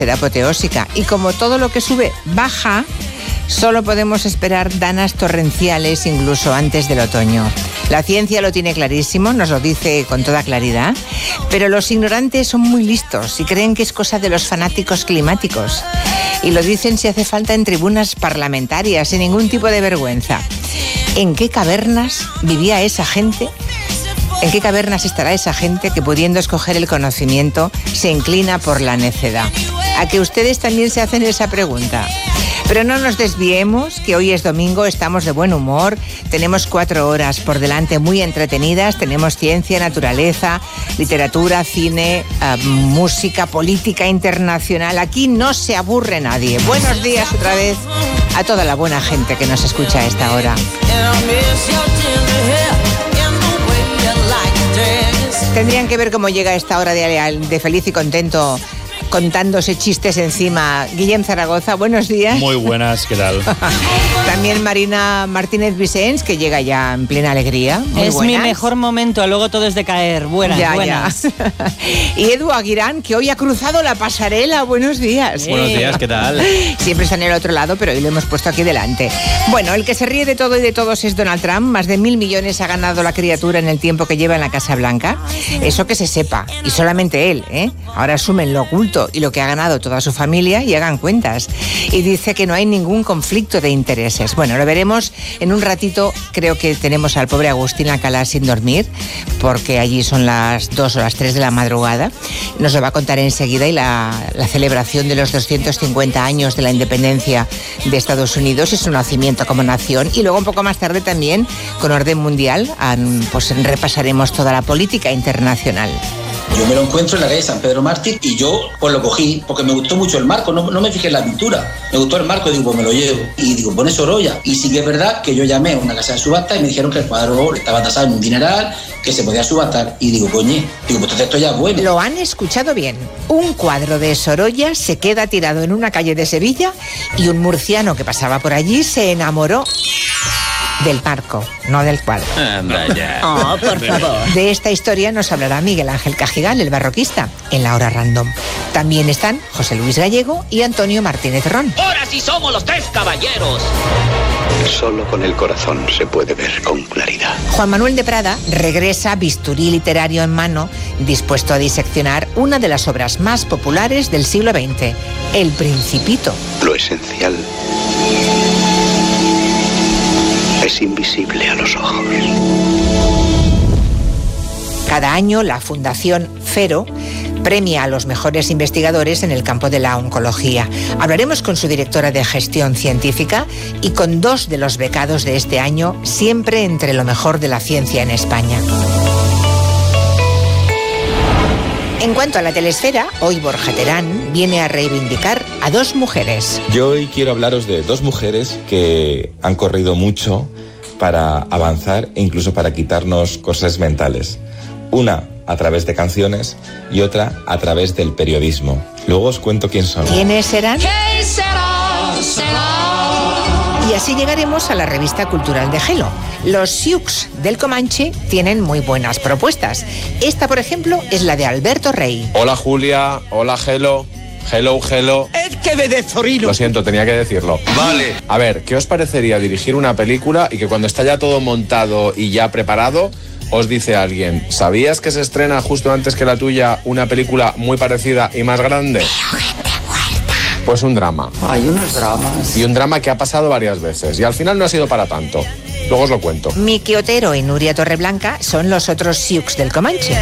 será apoteósica. Y como todo lo que sube baja, solo podemos esperar danas torrenciales incluso antes del otoño. La ciencia lo tiene clarísimo, nos lo dice con toda claridad, pero los ignorantes son muy listos y creen que es cosa de los fanáticos climáticos. Y lo dicen si hace falta en tribunas parlamentarias, sin ningún tipo de vergüenza. ¿En qué cavernas vivía esa gente? ¿En qué cavernas estará esa gente que, pudiendo escoger el conocimiento, se inclina por la necedad? ¿A que ustedes también se hacen esa pregunta? Pero no nos desviemos, que hoy es domingo, estamos de buen humor, tenemos 4 horas por delante muy entretenidas, tenemos ciencia, naturaleza, literatura, cine, música, política internacional. Aquí no se aburre nadie. Buenos días otra vez a toda la buena gente que nos escucha a esta hora. Tendrían que ver cómo llega a esta hora de feliz y contento, contándose chistes encima. Guillem Zaragoza, buenos días. Muy buenas, ¿qué tal? También Marina Martínez Vicens, que llega ya en plena alegría. Muy es buenas. Mi mejor momento, luego todo es de caer. Buenas. Ya. Y Edu Aguirán, que hoy ha cruzado la pasarela. Buenos días. Buenos días, ¿qué tal? Siempre está en el otro lado, pero hoy lo hemos puesto aquí delante. Bueno, el que se ríe de todo y de todos es Donald Trump. Más de 1.000 millones ha ganado la criatura en el tiempo que lleva en la Casa Blanca. Eso que se sepa. Y solamente él, ¿eh? Ahora asumen lo oculto y lo que ha ganado toda su familia y hagan cuentas. Y dice que no hay ningún conflicto de intereses. Bueno, lo veremos en un ratito. Creo que tenemos al pobre Agustín Alcalá sin dormir, porque allí son las 2 o las 3 de la madrugada. Nos lo va a contar enseguida, y la celebración de los 250 años de la independencia de Estados Unidos y su nacimiento como nación. Y luego un poco más tarde también, con orden mundial, pues repasaremos toda la política internacional. Yo me lo encuentro en la calle San Pedro Mártir y yo pues lo cogí porque me gustó mucho el marco, no me fijé en la pintura, me gustó el marco y digo, pues me lo llevo. Y digo, pone Sorolla. Y sí que es verdad que yo llamé a una casa de subasta y me dijeron que el cuadro estaba tasado en un dineral, que se podía subastar. Y digo, pues entonces esto ya es bueno. Lo han escuchado bien. Un cuadro de Sorolla se queda tirado en una calle de Sevilla y un murciano que pasaba por allí se enamoró del marco, no del cuadro. Anda ya. Oh, por favor. De esta historia nos hablará Miguel Ángel Cajigal, el barroquista, en la hora random. También están José Luis Gallego y Antonio Martínez Ron. ¡Ahora sí somos los 3 caballeros! Solo con el corazón se puede ver con claridad. Juan Manuel de Prada regresa bisturí literario en mano, dispuesto a diseccionar una de las obras más populares del siglo XX, El Principito. Lo esencial es invisible a los ojos. Cada año la Fundación FERO premia a los mejores investigadores en el campo de la oncología. Hablaremos con su directora de gestión científica y con 2 de los becados de este año, siempre entre lo mejor de la ciencia en España. En cuanto a la telesfera, hoy Borja Terán viene a reivindicar a 2 mujeres. Yo hoy quiero hablaros de 2 mujeres que han corrido mucho para avanzar e incluso para quitarnos cosas mentales. Una a través de canciones y otra a través del periodismo. Luego os cuento quién son. ¿Quiénes serán? Y así llegaremos a la revista cultural de Gelo. Los Sioux del Comanche tienen muy buenas propuestas. Esta, por ejemplo, es la de Alberto Rey. Hola Julia, hola Gelo. Hello. ¡Es que de Zorino! Lo siento, tenía que decirlo. Vale. A ver, ¿qué os parecería dirigir una película y que cuando está ya todo montado y ya preparado, os dice alguien, ¿sabías que se estrena justo antes que la tuya una película muy parecida y más grande? Pues un drama. Hay unos dramas. Y un drama que ha pasado varias veces y al final no ha sido para tanto. Luego os lo cuento. Miki Otero y Nuria Torreblanca son los otros Sioux del Comanche.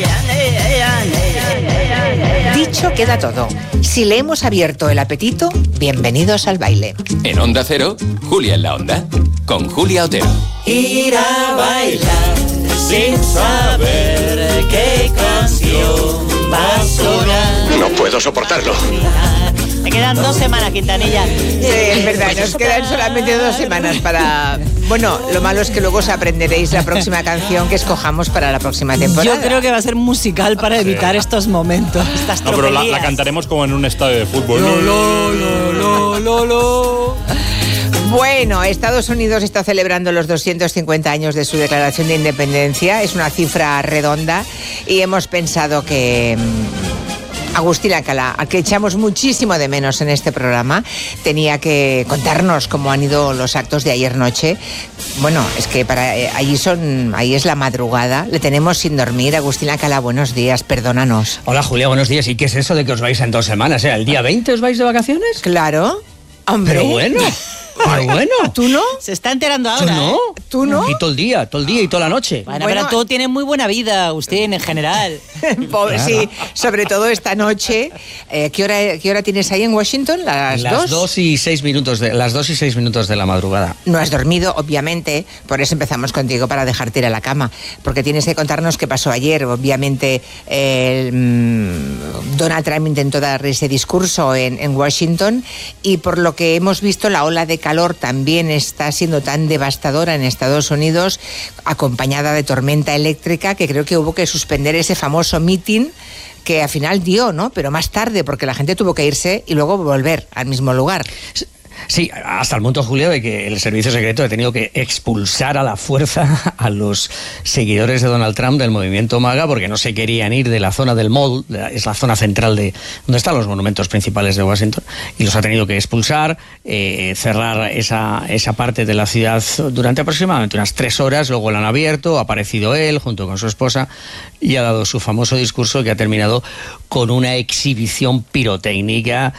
Dicho queda todo. Si le hemos abierto el apetito, bienvenidos al baile. En Onda Cero, Julia en la Onda, con Julia Otero. Ir a bailar sin saber qué canción va a sonar. No puedo soportarlo. Me quedan 2 semanas, Quintanilla. Es verdad, nos quedan solamente 2 semanas para... Bueno, lo malo es que luego os aprenderéis la próxima canción que escojamos para la próxima temporada. Yo creo que va a ser musical para evitar estos momentos, estas No, pero tropelías. la cantaremos como en un estadio de fútbol. Bueno, Estados Unidos está celebrando los 250 años de su declaración de independencia. Es una cifra redonda y hemos pensado que Agustín Alcalá, al que echamos muchísimo de menos en este programa, tenía que contarnos cómo han ido los actos de ayer noche. Bueno, es que ahí es la madrugada, le tenemos sin dormir. Agustín Alcalá, buenos días, perdónanos. Hola Julia, buenos días. ¿Y qué es eso de que os vais en 2 semanas? ¿El día 20 os vais de vacaciones? Claro, hombre. Pero bueno. Pero bueno. ¿Tú no? Se está enterando ahora. ¿Tú no? Y todo el día y toda la noche. Bueno, pero tú tienes muy buena vida, Agustín, en general. Claro. Sí, sobre todo esta noche. ¿Qué hora tienes ahí en Washington? ¿Las 2? Las 2 y 6 minutos de la madrugada. No has dormido, obviamente, por eso empezamos contigo, para dejarte ir a la cama, porque tienes que contarnos qué pasó ayer. Obviamente, Donald Trump intentó dar ese discurso en Washington, y por lo que hemos visto, la ola de calor también está siendo tan devastadora en Estados Unidos, acompañada de tormenta eléctrica, que creo que hubo que suspender ese famoso meeting que al final dio, ¿no? Pero más tarde, porque la gente tuvo que irse y luego volver al mismo lugar. Sí, hasta el punto, Julio, de que el servicio secreto ha tenido que expulsar a la fuerza a los seguidores de Donald Trump del movimiento MAGA, porque no se querían ir de la zona del Mall, es la zona central de donde están los monumentos principales de Washington, y los ha tenido que expulsar, cerrar esa parte de la ciudad durante aproximadamente unas 3 horas. Luego la han abierto, ha aparecido él junto con su esposa y ha dado su famoso discurso, que ha terminado con una exhibición pirotécnica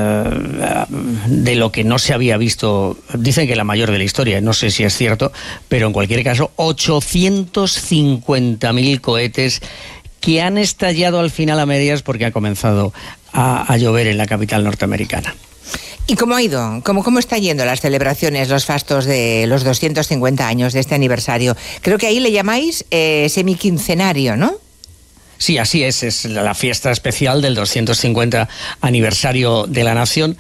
de lo que no se había visto, dicen que la mayor de la historia, no sé si es cierto, pero en cualquier caso 850.000 cohetes que han estallado al final a medias, porque ha comenzado a llover en la capital norteamericana. ¿Y cómo ha ido? ¿Cómo está yendo las celebraciones, los fastos de los 250 años de este aniversario? Creo que ahí le llamáis semiquincenario, ¿no? Sí, así es la fiesta especial del 250 aniversario de la nación.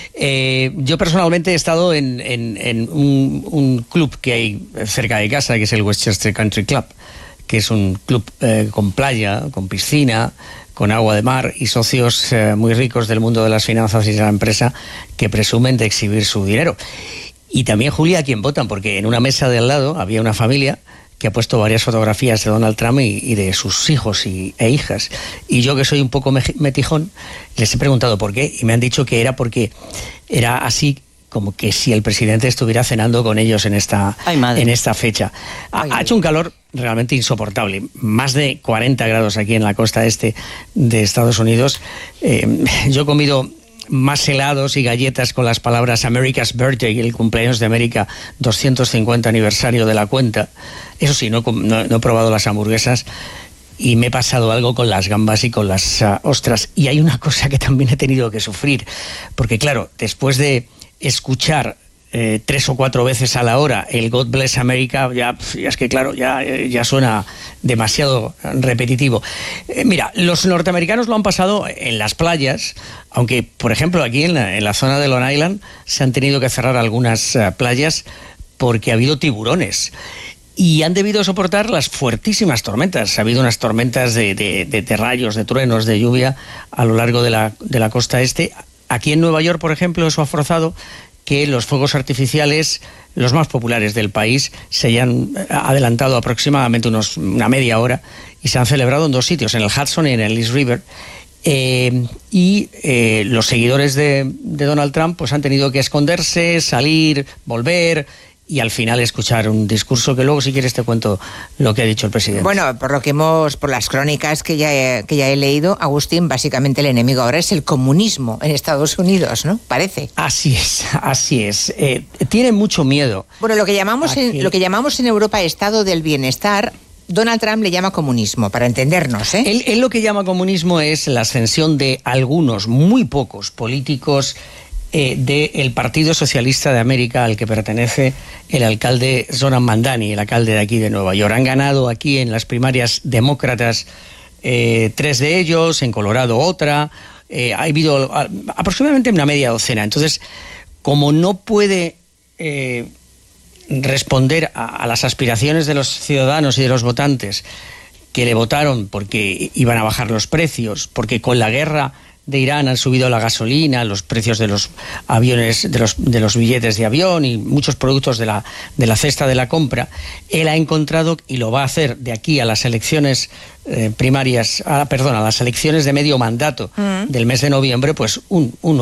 Yo personalmente he estado en un club que hay cerca de casa, que es el Westchester Country Club, que es un club con playa, con piscina, con agua de mar, y socios muy ricos del mundo de las finanzas y de la empresa que presumen de exhibir su dinero. Y también, Julia, a quien votan, porque en una mesa de al lado había una familia que ha puesto varias fotografías de Donald Trump y de sus hijos e hijas. Y yo, que soy un poco metijón, les he preguntado por qué, y me han dicho que era porque era así como que si el presidente estuviera cenando con ellos en esta fecha. Ha hecho un calor realmente insoportable, más de 40 grados aquí en la costa este de Estados Unidos. Yo he comido más helados y galletas con las palabras America's Birthday, el cumpleaños de América, 250 aniversario de la cuenta. Eso sí, no he probado las hamburguesas, y me he pasado algo con las gambas y con las ostras. Y hay una cosa que también he tenido que sufrir, porque claro, después de escuchar 3 o 4 veces a la hora el God Bless America, ya es que claro, ya suena demasiado repetitivo. Mira, los norteamericanos lo han pasado en las playas, aunque por ejemplo aquí en la zona de Long Island se han tenido que cerrar algunas playas porque ha habido tiburones. Y han debido soportar las fuertísimas tormentas. Ha habido unas tormentas de rayos, de truenos, de lluvia a lo largo de la costa este. Aquí en Nueva York, por ejemplo, eso ha forzado que los fuegos artificiales, los más populares del país, se hayan adelantado aproximadamente una media hora, y se han celebrado en 2 sitios, en el Hudson y en el East River. Los seguidores de Donald Trump pues han tenido que esconderse, salir, volver, y al final escuchar un discurso que luego, si quieres, te cuento lo que ha dicho el presidente. Bueno, por las crónicas que ya he leído, Agustín, básicamente el enemigo ahora es el comunismo en Estados Unidos, ¿no? Parece. Así es. Tiene mucho miedo. Bueno, lo que llamamos en Europa estado del bienestar, Donald Trump le llama comunismo, para entendernos, ¿eh? Él lo que llama comunismo es la ascensión de algunos, muy pocos políticos del Partido Socialista de América, al que pertenece el alcalde Zoran Mandani, el alcalde de aquí de Nueva York. Han ganado aquí en las primarias demócratas 3 de ellos, en Colorado otra, ha habido aproximadamente una media docena. Entonces, como no puede responder a las aspiraciones de los ciudadanos y de los votantes que le votaron porque iban a bajar los precios, porque con la guerra de Irán han subido la gasolina, los precios de los aviones, de los billetes de avión y muchos productos de la cesta de la compra. Él ha encontrado, y lo va a hacer de aquí a las elecciones a las elecciones de medio mandato del mes de noviembre, pues un